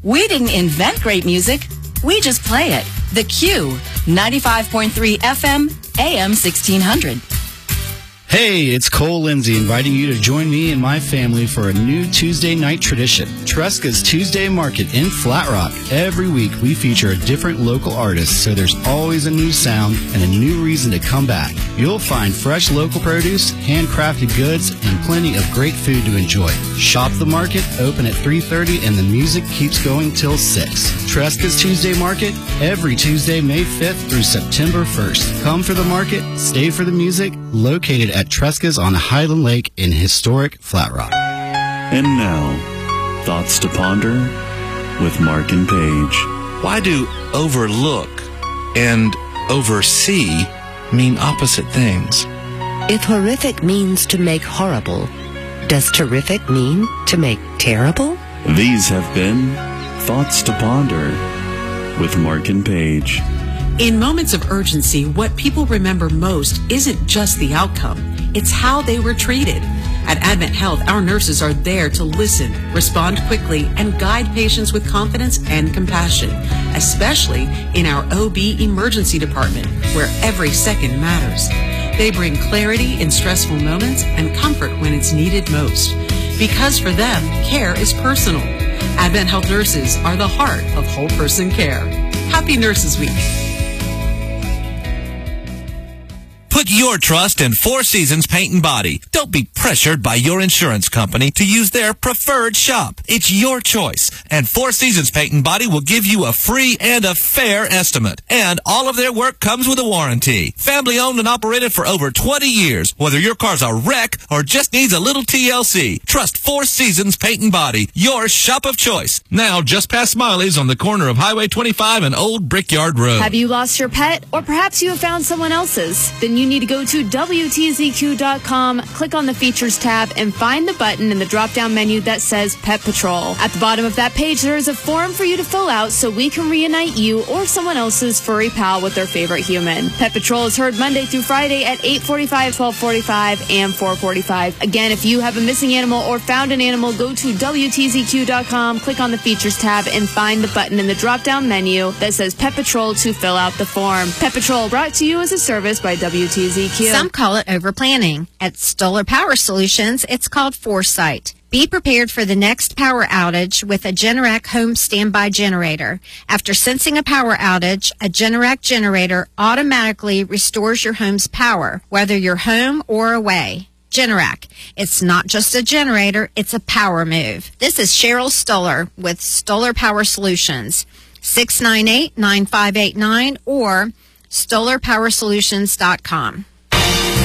We didn't invent great music. We just play it. The Q, 95.3 FM, AM 1600. Hey, it's Cole Lindsay inviting you to join me and my family for a new Tuesday night tradition, Tresca's Tuesday Market in Flat Rock. Every week we feature a different local artist, so there's always a new sound and a new reason to come back. You'll find fresh local produce, handcrafted goods, and plenty of great food to enjoy. Shop the market, open at 3:30, and the music keeps going till 6. Tresca's Tuesday Market, every Tuesday, May 5th through September 1st. Come for the market, stay for the music, located at Tresca's on Highland Lake in historic Flat Rock. And now, Thoughts to Ponder with Mark and Paige. Why do overlook and oversee mean opposite things? If horrific means to make horrible, does terrific mean to make terrible? These have been Thoughts to Ponder with Mark and Paige. In moments of urgency, what people remember most isn't just the outcome. It's how they were treated. At Advent Health, our nurses are there to listen, respond quickly, and guide patients with confidence and compassion, especially in our OB emergency department, where every second matters. They bring clarity in stressful moments and comfort when it's needed most. Because for them, care is personal. Advent Health nurses are the heart of whole person care. Happy Nurses Week. Put your trust in Four Seasons Paint and Body. Don't be pressured by your insurance company to use their preferred shop. It's your choice, and Four Seasons Paint and Body will give you a free and a fair estimate. And all of their work comes with a warranty. Family owned and operated for over 20 years. Whether your car's a wreck or just needs a little TLC, trust Four Seasons Paint and Body, your shop of choice. Now just past Smiley's on the corner of Highway 25 and Old Brickyard Road. Have you lost your pet? Or perhaps you have found someone else's? Then you need to go to WTZQ.com, click on the Features tab, and find the button in the drop-down menu that says Pet Patrol. At the bottom of that page, there is a form for you to fill out so we can reunite you or someone else's furry pal with their favorite human. Pet Patrol is heard Monday through Friday at 8:45, 12:45, and 4:45. Again, if you have a missing animal or found an animal, go to WTZQ.com, click on the Features tab, and find the button in the drop-down menu that says Pet Patrol to fill out the form. Pet Patrol brought to you as a service by WTZQ. Some call it overplanning. At Stoller Power Solutions, it's called foresight. Be prepared for the next power outage with a Generac home standby generator. After sensing a power outage, a Generac generator automatically restores your home's power, whether you're home or away. Generac. It's not just a generator, it's a power move. This is Cheryl Stoller with Stoller Power Solutions. 698-9589 or StollerPowerSolutions.com.